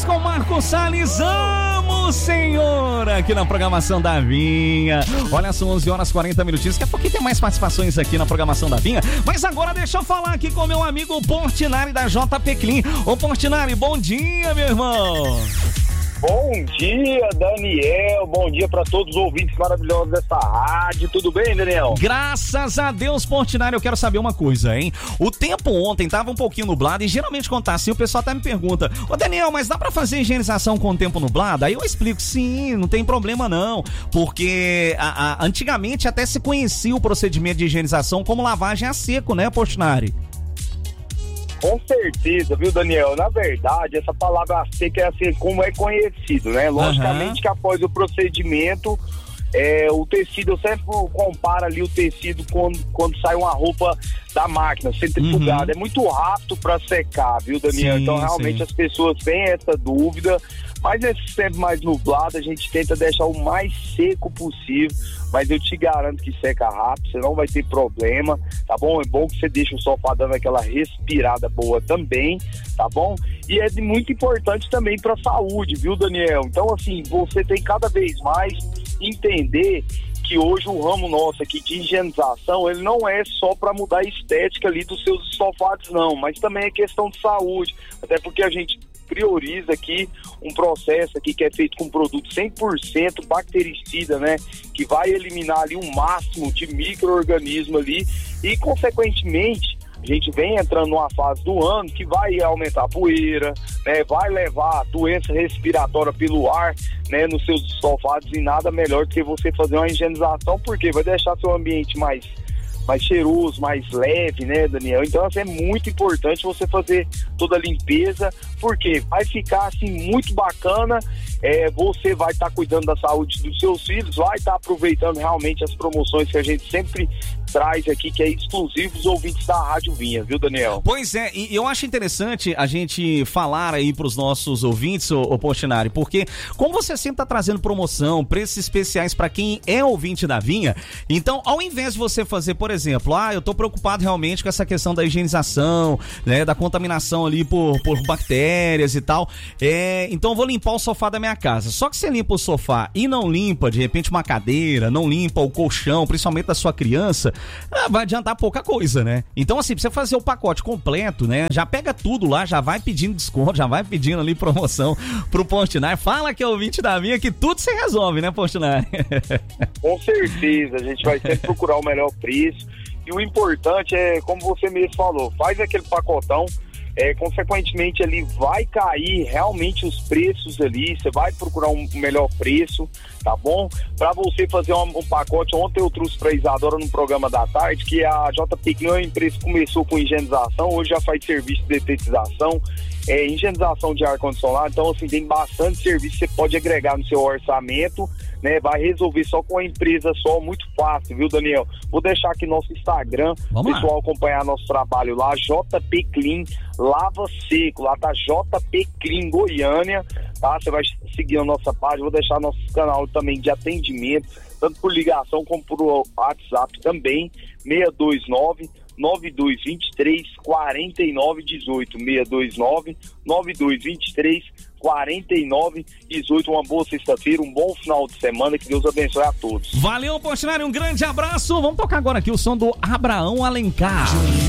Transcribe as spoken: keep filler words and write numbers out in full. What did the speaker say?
Com Marcos Salles, amo, senhor, aqui na programação da Vinha. Olha, são onze horas e quarenta minutinhos. Daqui a pouquinho tem mais participações aqui na programação da Vinha. Mas agora deixa eu falar aqui com meu amigo Portinari da J P Clean. Ô Portinari, bom dia, meu irmão. Bom dia, Daniel. Bom dia para todos os ouvintes maravilhosos dessa rádio. Tudo bem, Daniel? Graças a Deus, Portinari. Eu quero saber uma coisa, hein? O tempo ontem tava um pouquinho nublado e geralmente quando tá assim, o pessoal até me pergunta: ô Daniel, mas dá pra fazer higienização com o tempo nublado? Aí eu explico: sim, não tem problema não. Porque a, a, antigamente até se conhecia o procedimento de higienização como lavagem a seco, né, Portinari? Com certeza, viu, Daniel? Na verdade, essa palavra seca é assim como é conhecido, né? Logicamente uhum. que após o procedimento, é, o tecido, eu sempre comparo ali o tecido quando, quando sai uma roupa da máquina, centrifugada. Uhum. É muito rápido para secar, viu, Daniel? Sim, então, realmente, sim. as pessoas têm essa dúvida. Mas nesse tempo mais nublado, a gente tenta deixar o mais seco possível. Mas eu te garanto que seca rápido, você não vai ter problema, tá bom? É bom que você deixe o sofá dando aquela respirada boa também, tá bom? E é de muito importante também para a saúde, viu, Daniel? Então, assim, você tem cada vez mais entender que hoje o ramo nosso aqui de higienização, ele não é só para mudar a estética ali dos seus sofás, não, mas também é questão de saúde, até porque a gente prioriza aqui um processo aqui que é feito com produto cem por cento bactericida, né? Que vai eliminar ali um máximo de micro-organismo ali e, consequentemente, a gente vem entrando numa fase do ano que vai aumentar a poeira, né? Vai levar doença respiratória pelo ar, né? Nos seus sofás, e nada melhor do que você fazer uma higienização, porque vai deixar seu ambiente mais mais cheiroso, mais leve, né, Daniel? Então, assim, é muito importante você fazer toda a limpeza, porque vai ficar, assim, muito bacana, é, você vai estar tá cuidando da saúde dos seus filhos, vai estar tá aproveitando realmente as promoções que a gente sempre traz aqui, que é exclusivo dos ouvintes da Rádio Vinha, viu, Daniel? Pois é, e eu acho interessante a gente falar aí pros nossos ouvintes, ô, ô Portinari, porque como você sempre tá trazendo promoção, preços especiais para quem é ouvinte da Vinha, então, ao invés de você fazer, por exemplo, ah, eu tô preocupado realmente com essa questão da higienização, né, da contaminação ali por, por bactérias e tal, é, então eu vou limpar o sofá da minha casa. Só que você limpa o sofá e não limpa, de repente, uma cadeira, não limpa o colchão, principalmente da sua criança, vai adiantar pouca coisa, né? Então, assim, pra você fazer o pacote completo, né? Já pega tudo lá, já vai pedindo desconto, já vai pedindo ali promoção pro Portinari. Fala que é ouvinte da Vinha, que tudo se resolve, né, Portinari? Com certeza, a gente vai sempre procurar o melhor preço. E o importante é, como você mesmo falou, faz aquele pacotão, é, consequentemente ali vai cair realmente os preços ali, você vai procurar um melhor preço, tá bom? Para você fazer um, um pacote, ontem eu trouxe para Isadora no programa da tarde, que a J P Clean é uma empresa que começou com higienização, hoje já faz serviço de detetização, é, higienização de ar-condicionado, então assim, tem bastante serviço que você pode agregar no seu orçamento, né? Vai resolver só com a empresa só, muito fácil, viu, Daniel? Vou deixar aqui nosso Instagram, Vamos pessoal lá. acompanhar nosso trabalho lá, J P Clean Lava Seco, lá tá J P Clean Goiânia, tá? Você vai seguir a nossa página, vou deixar nosso canal também de atendimento, tanto por ligação como por WhatsApp também, seis dois nove, nove dois dois três, quatro nove um oito, seis dois nove, nove dois dois três, quatro nove um oito. Uma boa sexta-feira, um bom final de semana, que Deus abençoe a todos. Valeu, Portinari, um grande abraço. Vamos tocar agora aqui o som do Abraão Alencar.